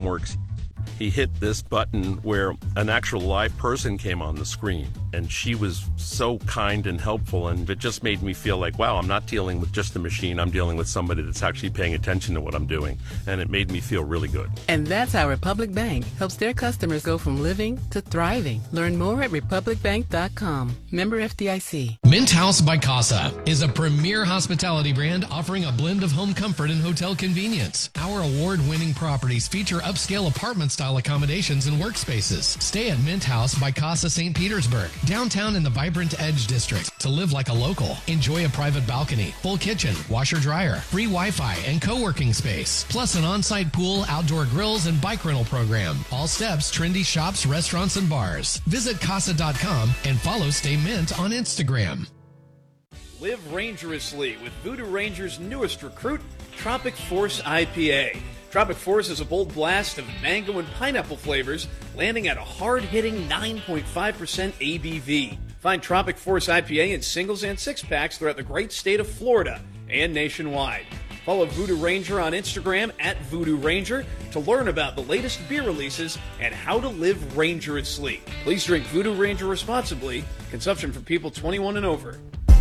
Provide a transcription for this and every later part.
works. He hit this button where an actual live person came on the screen, and she was so kind and helpful, and it just made me feel like, wow, I'm not dealing with just a machine, I'm dealing with somebody that's actually paying attention to what I'm doing, and it made me feel really good. And that's how Republic Bank helps their customers go from living to thriving. Learn more at republicbank.com. Member FDIC. Mint House by Casa is a premier hospitality brand offering a blend of home comfort and hotel convenience. Our award-winning properties feature upscale apartment-style accommodations and workspaces. Stay at Mint House by Casa St. Petersburg, downtown in the vibrant Edge District. To live like a local, enjoy a private balcony, full kitchen, washer-dryer, free Wi-Fi, and co-working space, plus an on-site pool, outdoor grills, and bike rental program. All steps, trendy shops, restaurants, and bars. Visit Casa.com and follow Stay Mint on Instagram. Live rangerously with Voodoo Ranger's newest recruit, Tropic Force IPA. Tropic Force is a bold blast of mango and pineapple flavors, landing at a hard-hitting 9.5% ABV. Find Tropic Force IPA in singles and six-packs throughout the great state of Florida and nationwide. Follow Voodoo Ranger on Instagram at Voodoo Ranger to learn about the latest beer releases and how to live rangerously. Please drink Voodoo Ranger responsibly. Consumption for people 21 and over.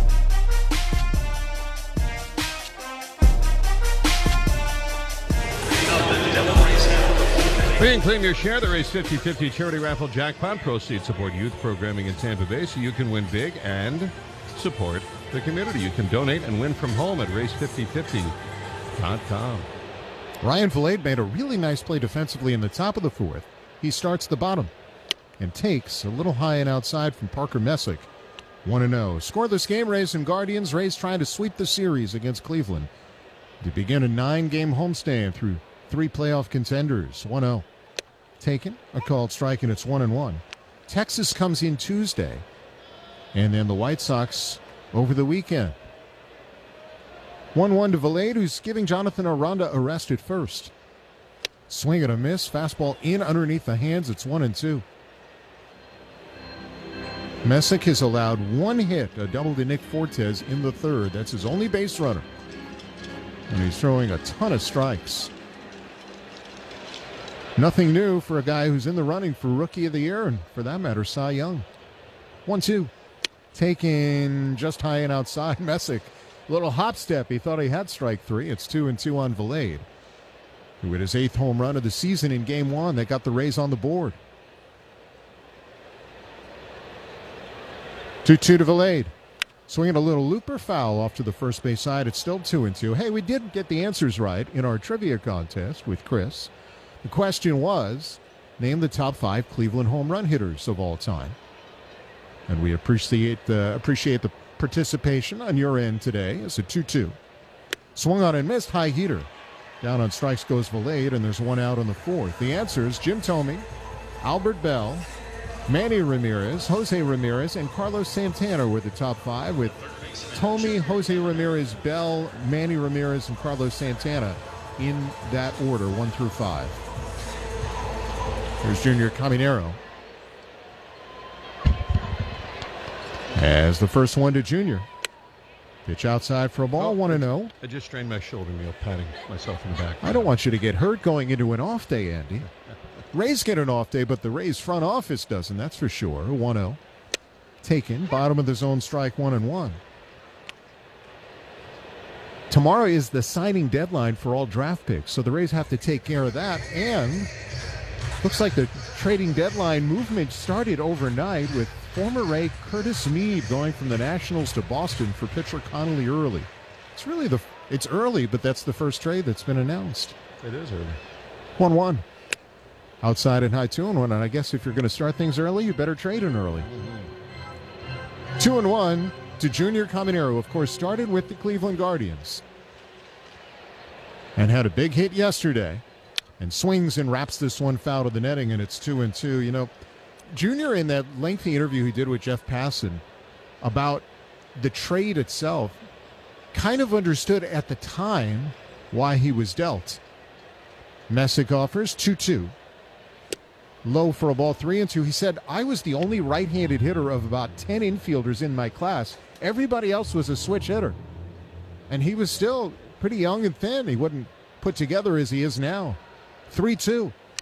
We can claim your share of the Race 50/50 charity raffle jackpot. Proceeds support youth programming in Tampa Bay so you can win big and support the community. You can donate and win from home at race5050.com. Ryan Vilade made a really nice play defensively in the top of the fourth. He starts the bottom and takes a little high and outside from Parker Messick. 1-0. Scoreless game, Rays and Guardians. Rays trying to sweep the series against Cleveland to begin a 9-game homestand through 3 playoff contenders. 1-0. Taken, a called strike, and it's 1-1. Texas comes in Tuesday, and then the White Sox over the weekend. 1-1 to Vilade, who's giving Jonathan Aranda a rest at first. Swing and a miss, fastball in underneath the hands. It's 1-2. Messick has allowed 1 hit, a double to Nick Fortes in the third. That's his only base runner, and he's throwing a ton of strikes. Nothing new for a guy who's in the running for Rookie of the Year, and for that matter, Cy Young. 1-2. Taken just high and outside. Messick, little hop step. He thought he had strike 3. It's 2-2 on Vilade, who hit his 8th home run of the season in Game 1. That got the Rays on the board. 2-2 to Vilade. Swinging a little looper foul off to the first base side. It's still 2-2. Hey, we did get the answers right in our trivia contest with Chris. The question was, name the top 5 Cleveland home run hitters of all time. And we appreciate the participation on your end today. It's a 2-2. Swung on and missed, high heater. Down on strikes goes Vilade, and there's 1 out on the 4th. The answers, Jim Thome, Albert Bell, Manny Ramirez, Jose Ramirez, and Carlos Santana were the top 5, with Thome, Jose Ramirez, Bell, Manny Ramirez, and Carlos Santana in that order, 1 through 5. Here's Junior Caminero as the first one to Junior. Pitch outside for a ball, 1-0. I just strained my shoulder, Neil, patting myself in the back. I don't want you to get hurt going into an off day, Andy. Rays get an off day, but the Rays front office doesn't, that's for sure. 1-0. Taken, bottom of the zone, strike 1-1. Tomorrow is the signing deadline for all draft picks, so the Rays have to take care of that. And looks like the trading deadline movement started overnight with former Ray Curtis Mead going from the Nationals to Boston for pitcher Connolly Early. It's early, but that's the first trade that's been announced. It is early. 1-1. Outside and high 2-1, and I guess if you're going to start things early, you better trade in early. 2-1 to Junior Caminero, of course, started with the Cleveland Guardians and had a big hit yesterday, and swings and wraps this one foul to the netting, and it's 2-2. You know, Junior, in that lengthy interview he did with Jeff Passan about the trade itself, kind of understood at the time why he was dealt. Messick offers 2-2. Low for a ball, 3-2. He said, I was the only right-handed hitter of about 10 infielders in my class. Everybody else was a switch hitter. And he was still pretty young and thin. He wasn't put together as he is now. 3-2.